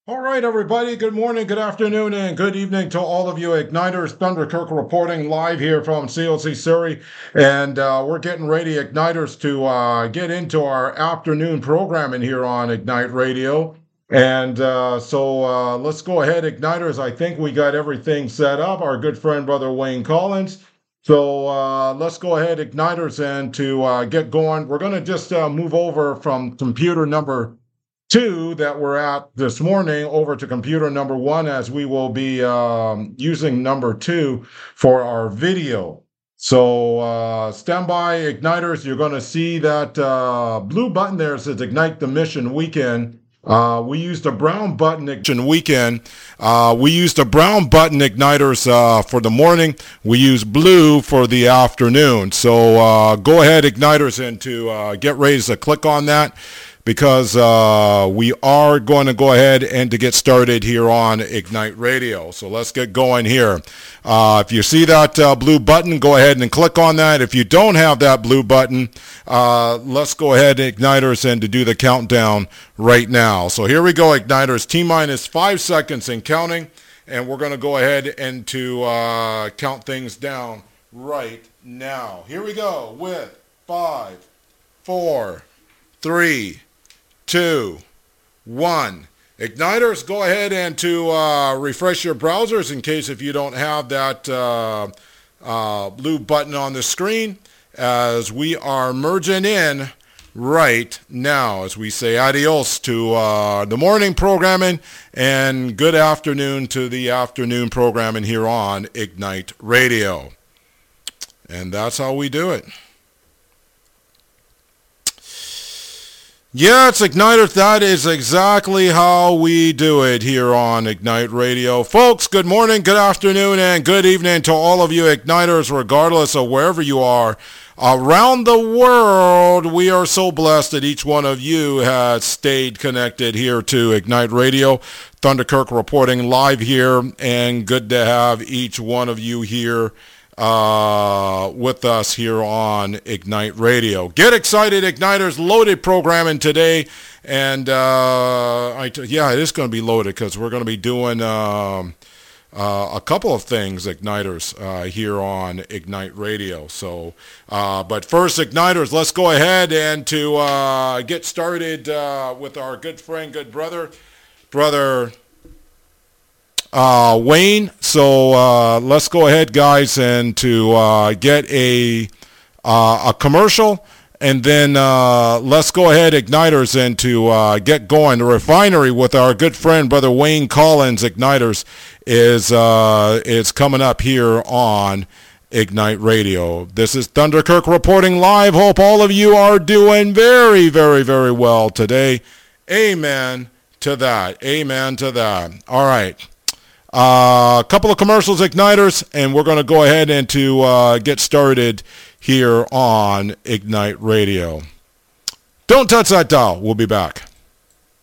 All right, everybody. Good morning, good afternoon, and good evening to all of you Igniters. Thunder Kirk reporting live here from COC Surrey. And we're getting ready, Igniters, to get into our afternoon programming here on Ignite Radio. And so let's go ahead, Igniters. I think we got everything set up. Our good friend, Brother Wayne Collins. So let's go ahead, Igniters, and to get going. We're going to just move over from computer number 2 that we're at this morning over to computer number 1, as we will be using number 2 for our video. So stand by, Igniters. You're going to see that blue button there says Ignite the Mission Weekend. We used a brown button weekend. We used a brown button igniters for the morning. We use blue for the afternoon. So go ahead, Igniters, and to get ready to click on that, because we are going to go ahead and to get started here on Ignite Radio. So let's get going here. If you see that blue button, go ahead and click on that. If you don't have that blue button, let's go ahead, Igniters, and to do the countdown right now. So here we go, Igniters. T-minus 5 seconds and counting. And we're going to go ahead and to count things down right now. Here we go with 5, 4, 3, 2, 1. Igniters, go ahead and to refresh your browsers in case if you don't have that blue button on the screen, as we are merging in right now as we say adios to the morning programming and good afternoon to the afternoon programming here on Ignite Radio. And that's how we do it. Yeah, it's Igniters. That is exactly how we do it here on Ignite Radio. Folks, good morning, good afternoon, and good evening to all of you Igniters, regardless of wherever you are around the world. We are so blessed that each one of you has stayed connected here to Ignite Radio. Thunder Kirk reporting live here, and good to have each one of you here with us here on Ignite Radio. Get excited, Igniters. Loaded programming today. And yeah, it is going to be loaded because we're going to be doing a couple of things, Igniters, here on Ignite Radio. So, but first, Igniters, let's go ahead and to get started with our good friend, good brother Wayne. So let's go ahead, guys, and to get a commercial, and then let's go ahead, Igniters, and to get going. The refinery with our good friend, Brother Wayne Collins, Igniters, is coming up here on Ignite Radio. This is Thunder Kirk reporting live. Hope all of you are doing very, very, very well today. Amen to that. Amen to that. All right. A couple of commercials, Igniters, and we're going to go ahead and to get started here on Ignite Radio. Don't touch that dial. We'll be back.